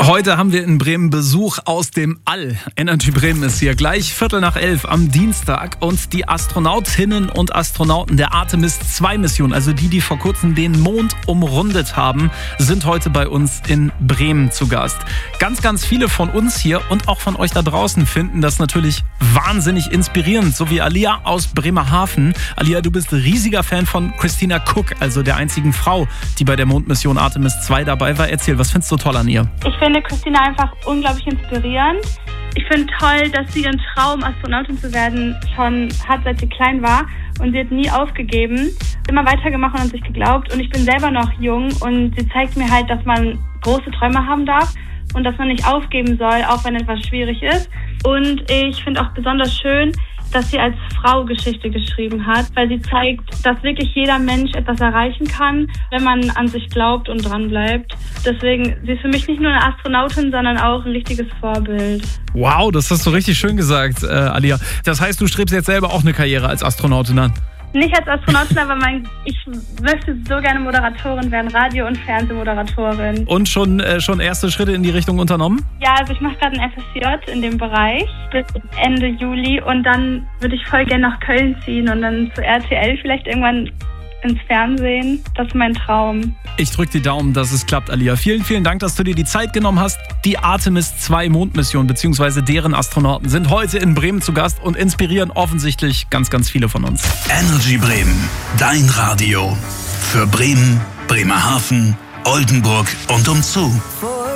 Heute haben wir in Bremen Besuch aus dem All. Energy Bremen ist hier gleich 11:15 am Dienstag. Und die Astronautinnen und Astronauten der Artemis-2-Mission, also die vor kurzem den Mond umrundet haben, sind heute bei uns in Bremen zu Gast. Ganz, ganz viele von uns hier und auch von euch da draußen finden das natürlich wahnsinnig inspirierend. So wie Alia aus Bremerhaven. Alia, du bist riesiger Fan von Christina Cook, also der einzigen Frau, die bei der Mondmission Artemis 2 dabei war. Erzähl, was findest du toll an ihr? Ich finde Christina einfach unglaublich inspirierend. Ich finde toll, dass sie ihren Traum, Astronautin zu werden, schon hat, seit sie klein war. Und sie hat nie aufgegeben, immer weitergemacht und an sich geglaubt. Und ich bin selber noch jung und sie zeigt mir halt, dass man große Träume haben darf und dass man nicht aufgeben soll, auch wenn etwas schwierig ist. Und ich finde auch besonders schön, dass sie als Frau Geschichte geschrieben hat, weil sie zeigt, dass wirklich jeder Mensch etwas erreichen kann, wenn man an sich glaubt und dran bleibt. Deswegen, sie ist für mich nicht nur eine Astronautin, sondern auch ein richtiges Vorbild. Wow, das hast du richtig schön gesagt, Alia. Das heißt, du strebst jetzt selber auch eine Karriere als Astronautin an? Nicht als Astronautin, aber ich möchte so gerne Moderatorin werden, Radio- und Fernsehmoderatorin. Und schon erste Schritte in die Richtung unternommen? Ja, also ich mache gerade ein FSJ in dem Bereich bis Ende Juli und dann würde ich voll gerne nach Köln ziehen und dann zu RTL vielleicht irgendwann ins Fernsehen. Das ist mein Traum. Ich drücke die Daumen, dass es klappt, Alia. Vielen, vielen Dank, dass du dir die Zeit genommen hast. Die Artemis-2 Mondmission bzw. deren Astronauten sind heute in Bremen zu Gast und inspirieren offensichtlich ganz, ganz viele von uns. Energy Bremen, dein Radio. Für Bremen, Bremerhaven, Oldenburg und umzu.